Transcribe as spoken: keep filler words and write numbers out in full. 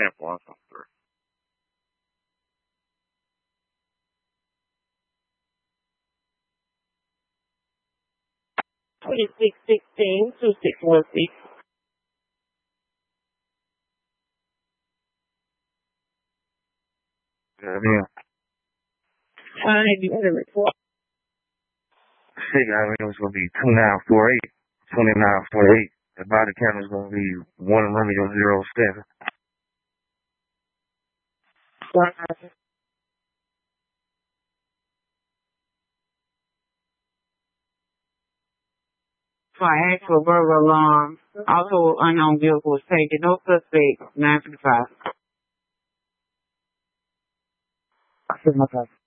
sample on something. twenty-six sixteen, two six one six. Yeah, yeah. Fine, you had a report. Shit, I mean, it was going to be two nine four eight, twenty-nine forty-eight. The body count is going to be one Romeo zero seven. So I asked for verbal alarm. Also, unknown vehicle was taken. No suspect. nine fifty-five. I said my